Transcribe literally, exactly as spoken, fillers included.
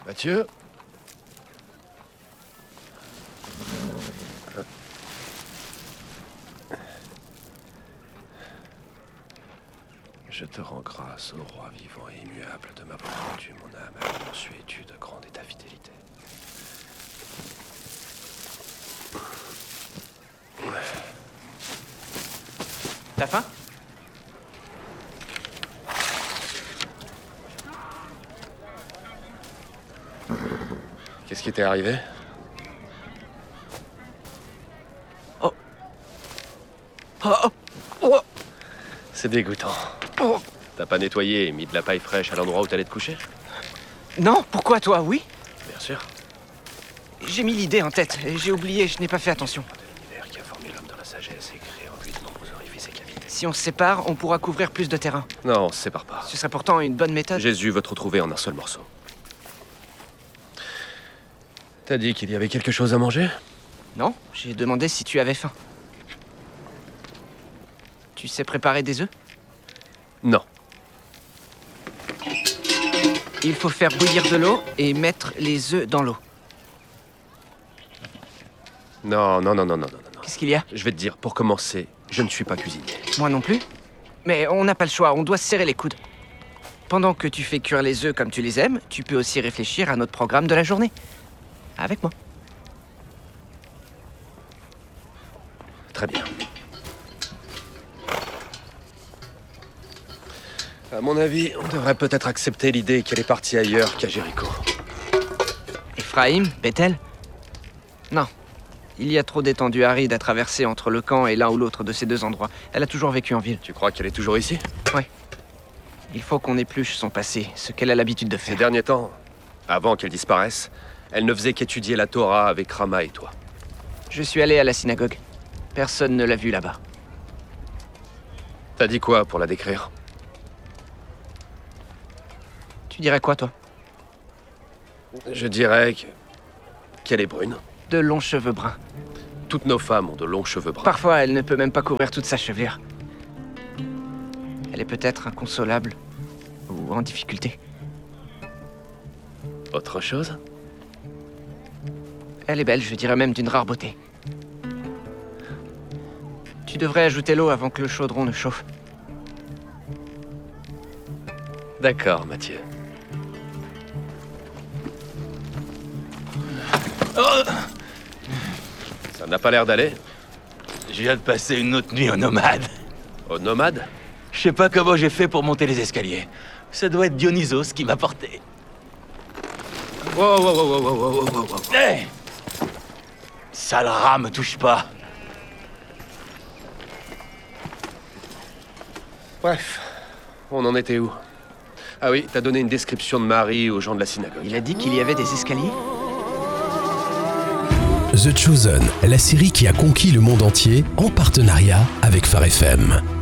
Mathieu? Je te rends grâce, ô roi vivant et immuable, de m'avoir rendu mon âme à la mansuétude grande et ta fidélité. T'as faim? Qu'est-ce qui t'est arrivé? Oh. Oh, oh. Oh. C'est dégoûtant. Oh. T'as pas nettoyé et mis de la paille fraîche à l'endroit où t'allais te coucher? Non, pourquoi toi, oui? Bien sûr. J'ai mis l'idée en tête, et j'ai oublié, je n'ai pas fait attention. L'univers qui a formé l'homme dans la sagesse et créé en lui de nombreux orifices et cavités. Si on se sépare, on pourra couvrir plus de terrain. Non, on se sépare pas. Ce serait pourtant une bonne méthode. Jésus veut te retrouver en un seul morceau. T'as dit qu'il y avait quelque chose à manger? Non, j'ai demandé si tu avais faim. Tu sais préparer des œufs? Non. Il faut faire bouillir de l'eau et mettre les œufs dans l'eau. Non, non, non, non, non, non, non. Qu'est-ce qu'il y a? Je vais te dire, pour commencer, je ne suis pas cuisinier. Moi non plus. Mais on n'a pas le choix, on doit se serrer les coudes. Pendant que tu fais cuire les œufs comme tu les aimes, tu peux aussi réfléchir à notre programme de la journée. Avec moi. Très bien. À mon avis, on devrait peut-être accepter l'idée qu'elle est partie ailleurs qu'à Jéricho. Ephraïm, Bethel? Non. Il y a trop d'étendues arides à traverser entre le camp et l'un ou l'autre de ces deux endroits. Elle a toujours vécu en ville. Tu crois qu'elle est toujours ici? Ouais. Il faut qu'on épluche son passé, ce qu'elle a l'habitude de Ces faire. derniers temps, avant qu'elle disparaisse, elle ne faisait qu'étudier la Torah avec Rama et toi. Je suis allé à la synagogue. Personne ne l'a vue là-bas. T'as dit quoi pour la décrire? Tu dirais quoi, toi? Je dirais que... qu'elle est brune. De longs cheveux bruns. Toutes nos femmes ont de longs cheveux bruns. Parfois, elle ne peut même pas couvrir toute sa chevelure. Elle est peut-être inconsolable. Ou en difficulté. Autre chose? Elle est belle, je dirais même d'une rare beauté. Tu devrais ajouter l'eau avant que le chaudron ne chauffe. D'accord, Mathieu. Oh, Ça n'a pas l'air d'aller. je viens de passer une autre nuit au nomade. Au nomade? Je sais pas comment j'ai fait pour monter les escaliers. Ça doit être Dionysos qui m'a porté. Wow, wow, wow, wow, wow, wow, wow, wow. Hé! Sale rat, me touche pas. Bref, on en était où? Ah oui, t'as donné une description de Marie aux gens de la synagogue. Il a dit qu'il y avait des escaliers? The Chosen, la série qui a conquis le monde entier en partenariat avec Phare F M.